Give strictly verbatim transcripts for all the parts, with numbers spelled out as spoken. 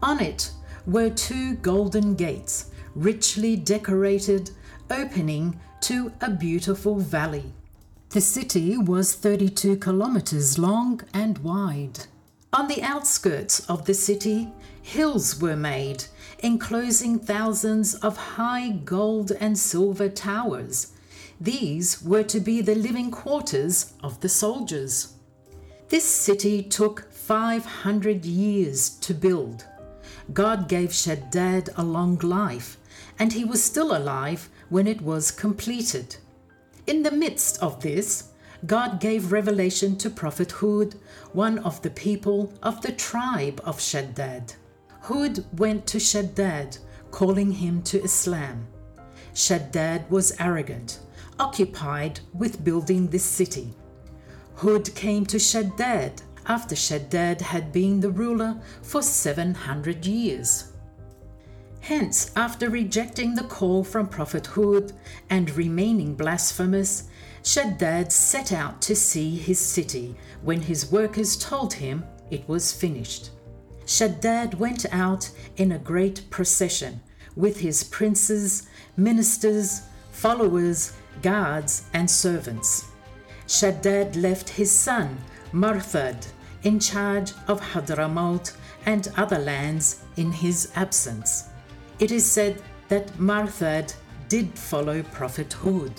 On it were two golden gates, richly decorated, opening to a beautiful valley. The city was thirty-two kilometers long and wide. On the outskirts of the city, hills were made, enclosing thousands of high gold and silver towers. These were to be the living quarters of the soldiers. This city took five hundred years to build. God gave Shaddad a long life, and he was still alive when it was completed. In the midst of this, God gave revelation to Prophet Hud, one of the people of the tribe of Shaddad. Hud went to Shaddad, calling him to Islam. Shaddad was arrogant, occupied with building this city. Hud came to Shaddad after Shaddad had been the ruler for seven hundred years. Hence, after rejecting the call from Prophet Hud and remaining blasphemous, Shaddad set out to see his city when his workers told him it was finished. Shaddad went out in a great procession with his princes, ministers, followers, guards, and servants. Shaddad left his son, Marthad, in charge of Hadramaut and other lands in his absence. It is said that Marthad did follow Prophet Hud.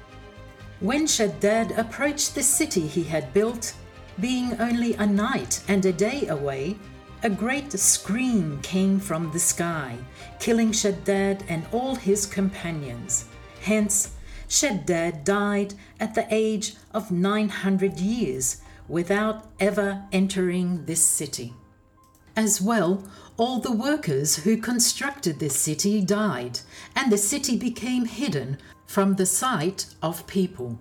When Shaddad approached the city he had built, being only a night and a day away, a great scream came from the sky, killing Shaddad and all his companions. Hence, Shaddad died at the age of nine hundred years without ever entering this city. As well, all the workers who constructed this city died, and the city became hidden from the sight of people.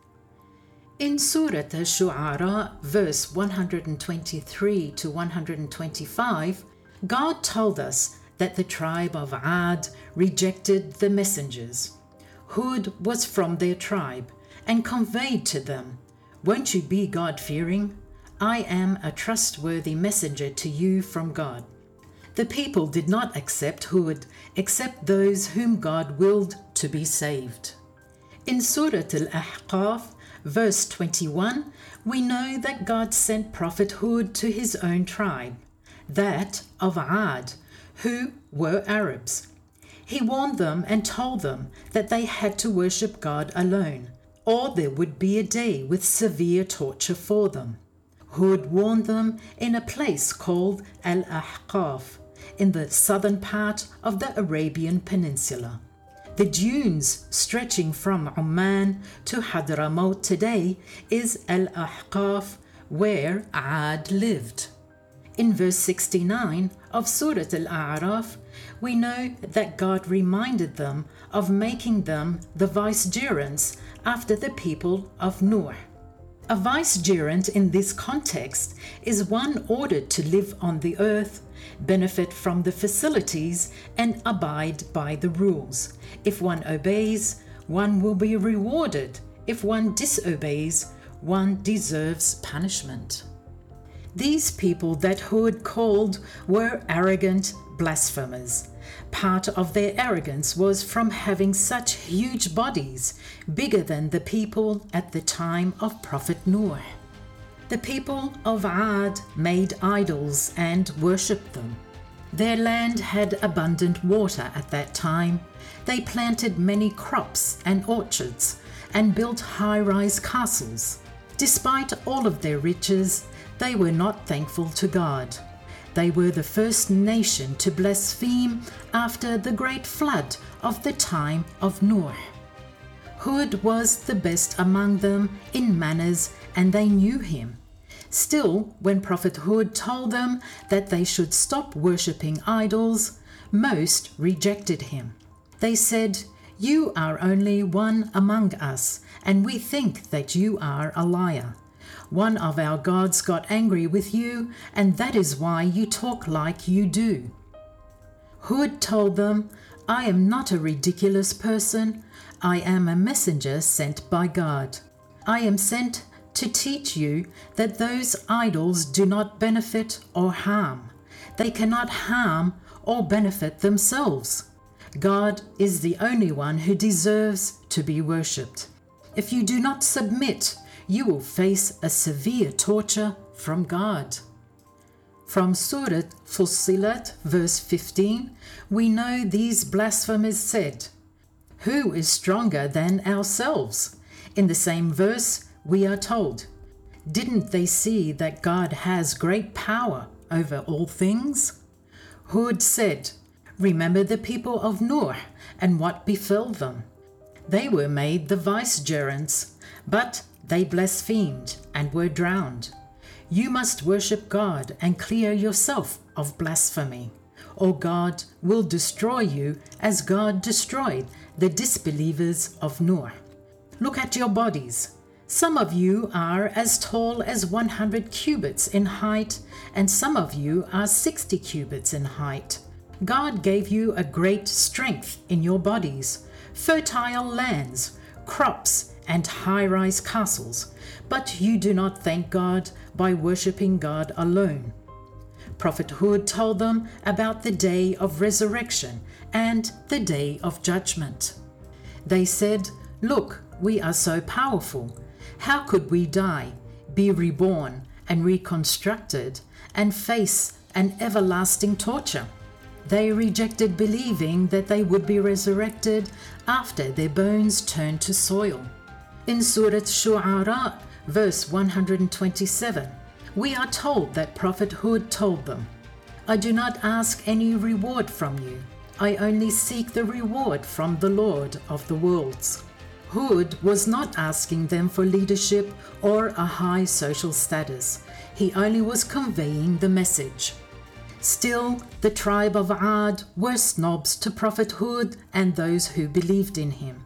In Surah Al-Shu'ara, verse one hundred twenty-three to one hundred twenty-five, God told us that the tribe of Ad rejected the messengers. Hud was from their tribe and conveyed to them, "Won't you be God-fearing? I am a trustworthy messenger to you from God." The people did not accept Hud except those whom God willed to be saved. In Surah Al-Ahqaf, verse twenty-one, we know that God sent Prophet Hud to his own tribe, that of Ad, who were Arabs. He warned them and told them that they had to worship God alone, or there would be a day with severe torture for them. Hud warned them in a place called Al-Ahqaf, in the southern part of the Arabian Peninsula. The dunes stretching from Oman to Hadramaut today is Al-Ahqaf, where Ad lived. In verse sixty-nine of Surah Al-A'raf, we know that God reminded them of making them the vicegerents after the people of Nuh. A vicegerent in this context is one ordered to live on the earth, benefit from the facilities, and abide by the rules. If one obeys, one will be rewarded. If one disobeys, one deserves punishment. These people that Hud called were arrogant blasphemers. Part of their arrogance was from having such huge bodies, bigger than the people at the time of Prophet Nuh. The people of Ad made idols and worshipped them. Their land had abundant water at that time. They planted many crops and orchards and built high-rise castles. Despite all of their riches, they were not thankful to God. They were the first nation to blaspheme after the great flood of the time of Nuh. Hud was the best among them in manners, and they knew him. Still, when Prophet Hud told them that they should stop worshipping idols, most rejected him. They said, "You are only one among us, and we think that you are a liar. One of our gods got angry with you, and that is why you talk like you do." Hud told them, "I am not a ridiculous person. I am a messenger sent by God. I am sent to teach you that those idols do not benefit or harm. They cannot harm or benefit themselves. God is the only one who deserves to be worshipped. If you do not submit, you will face a severe torture from God. From Surat Fussilat, verse fifteen, we know these blasphemers said, "Who is stronger than ourselves?" In the same verse, we are told, "Didn't they see that God has great power over all things?" Hud said, "Remember the people of Noah and what befell them. They were made the vicegerents, but they blasphemed and were drowned. You must worship God and clear yourself of blasphemy, or God will destroy you as God destroyed the disbelievers of Noah. Look at your bodies. Some of you are as tall as one hundred cubits in height, and some of you are sixty cubits in height. God gave you a great strength in your bodies, fertile lands, crops, and high-rise castles, but you do not thank God by worshipping God alone." Prophet Hud told them about the day of resurrection and the day of judgment. They said, "Look, we are so powerful. How could we die, be reborn and reconstructed, and face an everlasting torture?" They rejected believing that they would be resurrected after their bones turned to soil. In Surat Shu'ara, verse one hundred twenty-seven, we are told that Prophet Hud told them, "I do not ask any reward from you. I only seek the reward from the Lord of the worlds." Hud was not asking them for leadership or a high social status. He only was conveying the message. Still, the tribe of Ad were snobs to Prophet Hud and those who believed in him.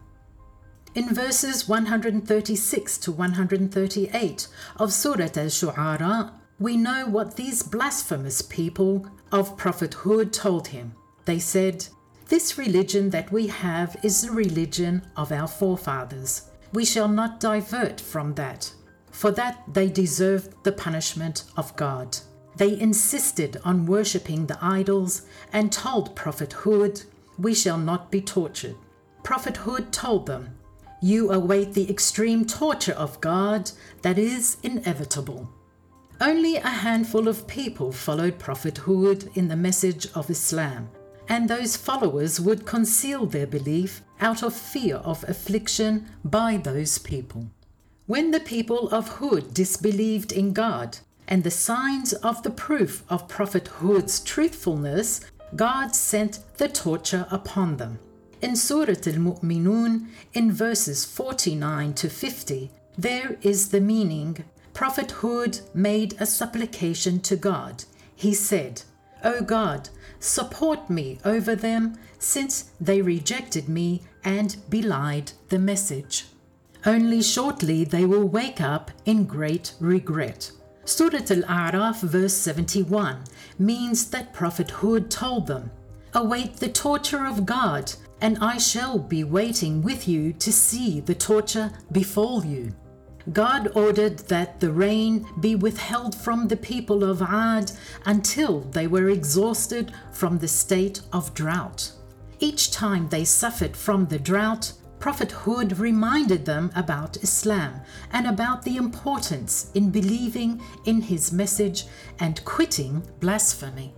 In verses one hundred thirty-six to one hundred thirty-eight of Surat al-Shu'ara, we know what these blasphemous people of Prophet Hud told him. They said, "This religion that we have is the religion of our forefathers. We shall not divert from that. For that they deserved the punishment of God." They insisted on worshipping the idols and told Prophet Hud, "We shall not be tortured." Prophet Hud told them, "You await the extreme torture of God that is inevitable." Only a handful of people followed Prophet Hud in the message of Islam, and those followers would conceal their belief out of fear of affliction by those people. When the people of Hud disbelieved in God and the signs of the proof of Prophet Hud's truthfulness, God sent the torture upon them. In Surat al-Mu'minun, in verses forty-nine to fifty, there is the meaning. Prophet Hud made a supplication to God. He said, "O God, support me over them, since they rejected me and belied the message. Only shortly they will wake up in great regret." Surat al-A'raf verse seventy-one means that Prophet Hud told them, "Await the torture of God, and I shall be waiting with you to see the torture befall you." God ordered that the rain be withheld from the people of Ad until they were exhausted from the state of drought. Each time they suffered from the drought, Prophet Hud reminded them about Islam and about the importance in believing in his message and quitting blasphemy.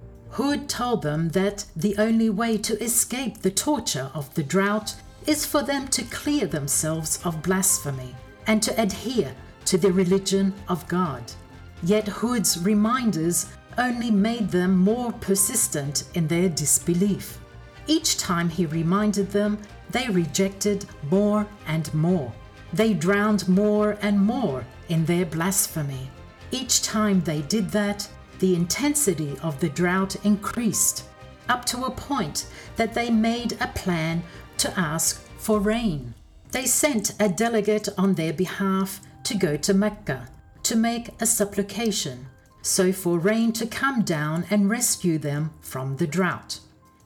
Hud told them that the only way to escape the torture of the drought is for them to clear themselves of blasphemy and to adhere to the religion of God. Yet Hud's reminders only made them more persistent in their disbelief. Each time he reminded them, they rejected more and more. They drowned more and more in their blasphemy. Each time they did that, the intensity of the drought increased, up to a point that they made a plan to ask for rain. They sent a delegate on their behalf to go to Mecca to make a supplication, so for rain to come down and rescue them from the drought.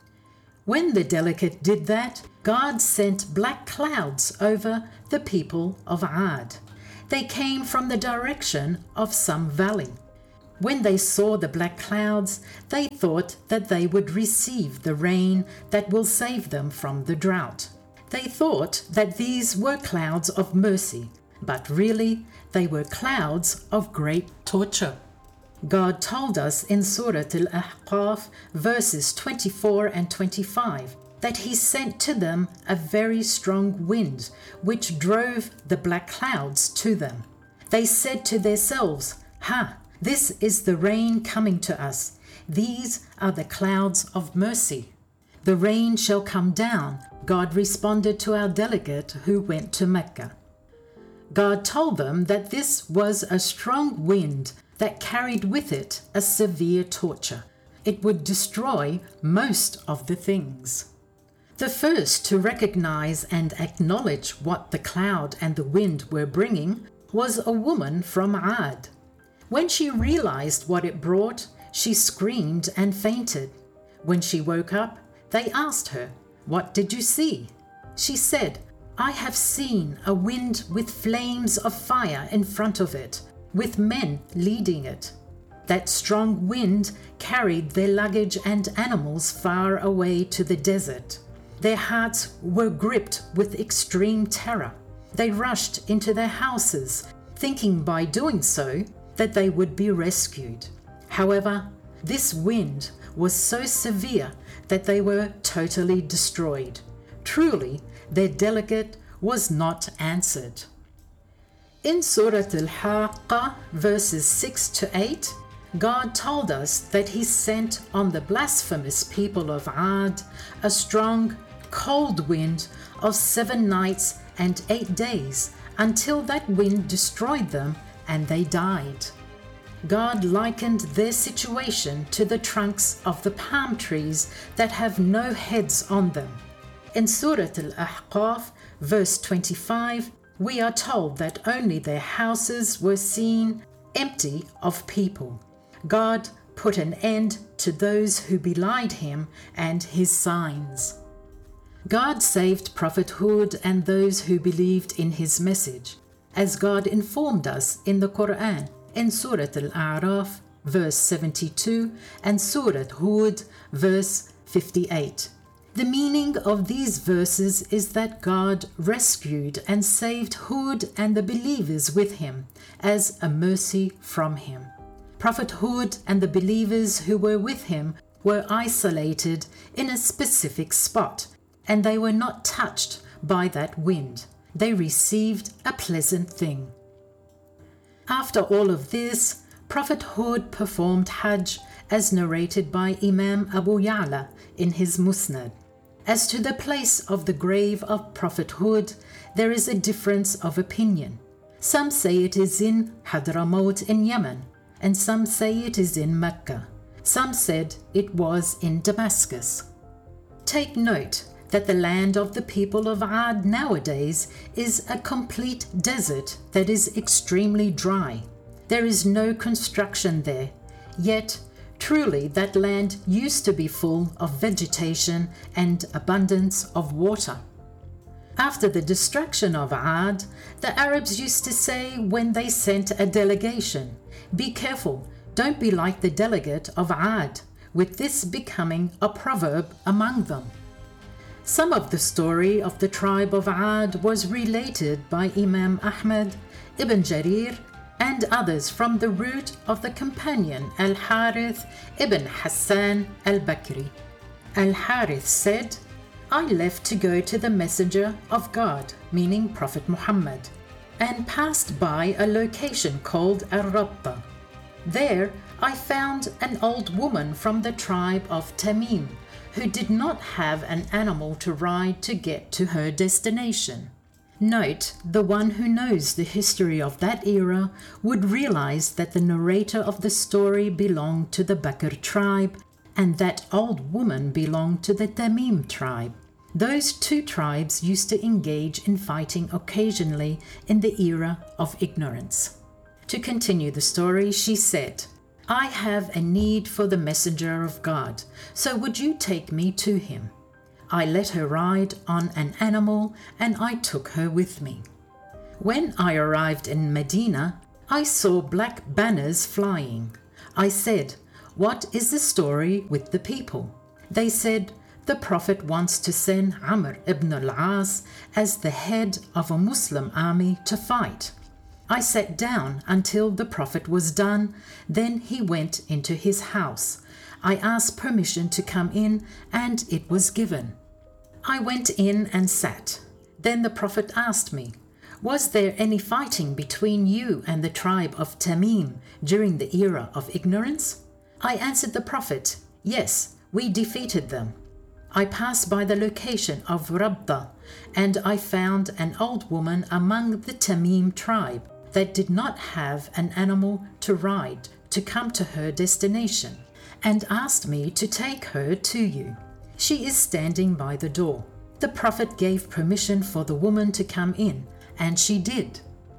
When the delegate did that, God sent black clouds over the people of Ad. They came from the direction of some valley. When they saw the black clouds, they thought that they would receive the rain that will save them from the drought. They thought that these were clouds of mercy, but really they were clouds of great torture. God told us in Surah Al-Ahqaf, verses twenty-four and twenty-five, that He sent to them a very strong wind, which drove the black clouds to them. They said to themselves, "Ha! This is the rain coming to us. These are the clouds of mercy. The rain shall come down," God responded to our delegate who went to Mecca. God told them that this was a strong wind that carried with it a severe torture. It would destroy most of the things. The first to recognize and acknowledge what the cloud and the wind were bringing was a woman from Ad. When she realized what it brought, she screamed and fainted. When she woke up, they asked her, "What did you see?" She said, "I have seen a wind with flames of fire in front of it, with men leading it." That strong wind carried their luggage and animals far away to the desert. Their hearts were gripped with extreme terror. They rushed into their houses, thinking by doing so that they would be rescued. However, this wind was so severe that they were totally destroyed. Truly, their delegate was not answered. In Surah Al-Haqqa, verses six to eight, God told us that He sent on the blasphemous people of Ad a strong, cold wind of seven nights and eight days, until that wind destroyed them and they died. God likened their situation to the trunks of the palm trees that have no heads on them. In Surah Al-Ahqaf, verse twenty-five, we are told that only their houses were seen empty of people. God put an end to those who belied Him and His signs. God saved Prophet Hud and those who believed in his message, as God informed us in the Quran, in Surah Al-A'raf, verse seventy-two, and Surah Hud, verse fifty-eight. The meaning of these verses is that God rescued and saved Hud and the believers with him as a mercy from Him. Prophet Hud and the believers who were with him were isolated in a specific spot, and they were not touched by that wind. They received a pleasant thing. After all of this, Prophet Hud performed Hajj as narrated by Imam Abu Ya'la in his Musnad. As to the place of the grave of Prophet Hud, there is a difference of opinion. Some say it is in Hadramaut in Yemen, and some say it is in Mecca. Some said it was in Damascus. Take note that the land of the people of Ad nowadays is a complete desert that is extremely dry. There is no construction there, yet truly that land used to be full of vegetation and abundance of water. After the destruction of Ad, the Arabs used to say when they sent a delegation, "Be careful, don't be like the delegate of Ad," with this becoming a proverb among them. Some of the story of the tribe of Ad was related by Imam Ahmad, Ibn Jarir, and others from the route of the companion Al-Harith ibn Hassan al-Bakri. Al-Harith said, "I left to go to the messenger of God," meaning Prophet Muhammad, and passed by a location called Ar-Rabta. There I found an old woman from the tribe of Tamim, who did not have an animal to ride to get to her destination. Note, the one who knows the history of that era would realize that the narrator of the story belonged to the Bakr tribe, and that old woman belonged to the Tamim tribe. Those two tribes used to engage in fighting occasionally in the era of ignorance. To continue the story, she said, "I have a need for the messenger of God, so would you take me to him?" I let her ride on an animal and I took her with me. When I arrived in Medina, I saw black banners flying. I said, "What is the story with the people?" They said, "The Prophet wants to send Amr ibn al-As as the head of a Muslim army to fight." I sat down until the Prophet was done, then he went into his house. I asked permission to come in and it was given. I went in and sat. Then the Prophet asked me, "Was there any fighting between you and the tribe of Tamim during the era of ignorance?" I answered the Prophet, "Yes, we defeated them." I passed by the location of Rabda and I found an old woman among the Tamim tribe that did not have an animal to ride to come to her destination and asked me to take her to you. She is standing by the door. The Prophet gave permission for the woman to come in, and she did.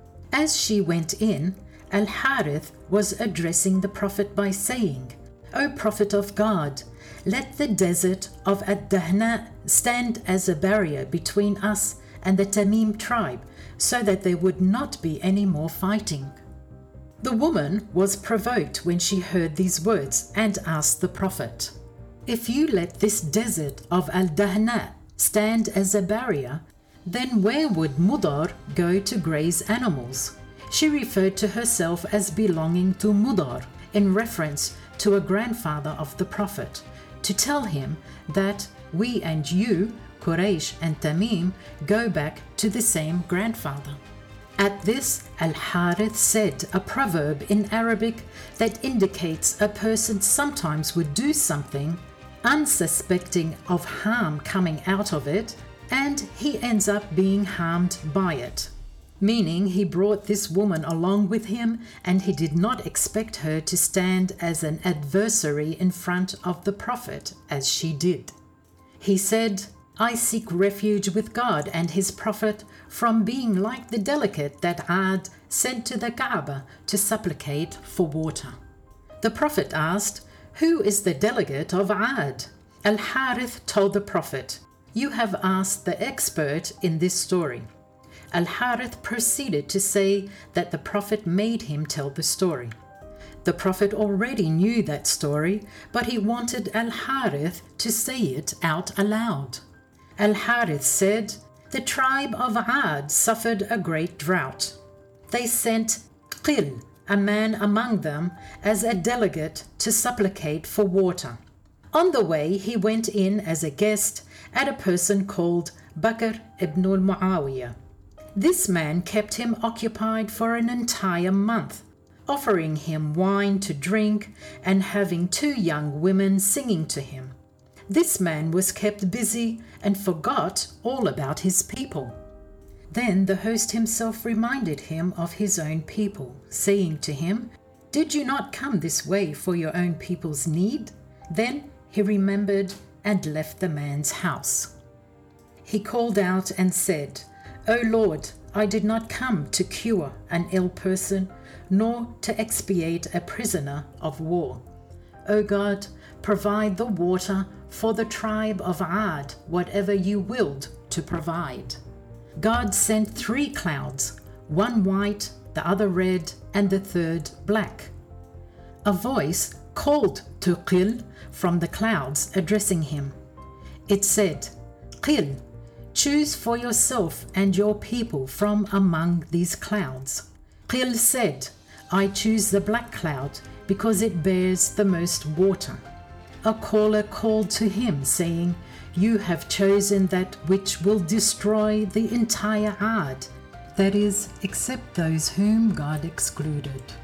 As she went in, Al-Harith was addressing the Prophet by saying, "O Prophet of God, let the desert of Ad-Dahna stand as a barrier between us and the Tamim tribe, so that there would not be any more fighting." The woman was provoked when she heard these words and asked the Prophet, "If you let this desert of Al-Dahna stand as a barrier, then where would Mudar go to graze animals?" She referred to herself as belonging to Mudar in reference to a grandfather of the Prophet, to tell him that we and you, Quraysh and Tamim, go back to the same grandfather. At this, Al-Harith said a proverb in Arabic that indicates a person sometimes would do something unsuspecting of harm coming out of it, and he ends up being harmed by it. Meaning he brought this woman along with him and he did not expect her to stand as an adversary in front of the Prophet as she did. He said, "I seek refuge with God and his Prophet from being like the delegate that Ad sent to the Kaaba to supplicate for water." The Prophet asked, "Who is the delegate of Ad?" Al-Harith told the Prophet, "You have asked the expert in this story." Al-Harith proceeded to say that the Prophet made him tell the story. The Prophet already knew that story, but he wanted Al-Harith to say it out aloud. Al-Harith said, "The tribe of Ad suffered a great drought. They sent Qil, a man among them, as a delegate to supplicate for water. On the way, he went in as a guest at a person called Bakr ibn al-Muawiyah. This man kept him occupied for an entire month, offering him wine to drink and having two young women singing to him. This man was kept busy and forgot all about his people. Then the host himself reminded him of his own people, saying to him, 'Did you not come this way for your own people's need?' Then he remembered and left the man's house. He called out and said, 'O Lord, I did not come to cure an ill person, nor to expiate a prisoner of war. O God, provide the water for the tribe of Ad, whatever you willed to provide.' God sent three clouds, one white, the other red, and the third black. A voice called to Qil from the clouds, addressing him. It said, 'Qil, choose for yourself and your people from among these clouds.' Qil said, 'I choose the black cloud because it bears the most water.' A caller called to him, saying, 'You have chosen that which will destroy the entire Ad, that is, except those whom God excluded.'